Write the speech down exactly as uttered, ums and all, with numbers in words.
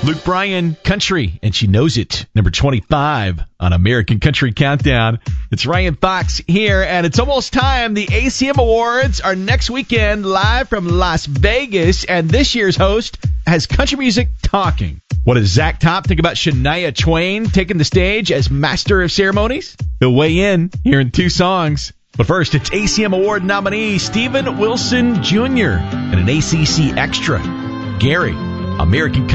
Luke Bryan, Country, and She Knows It, number twenty-five on American Country Countdown. It's Ryan Fox here, and it's almost time. The A C M Awards are next weekend, live from Las Vegas, and this year's host has country music talking. What does Zach Top think about Shania Twain taking the stage as Master of Ceremonies? He'll weigh in here in two songs. But first, it's A C M Award nominee Steven Wilson Junior and an A C C Extra. Gary, American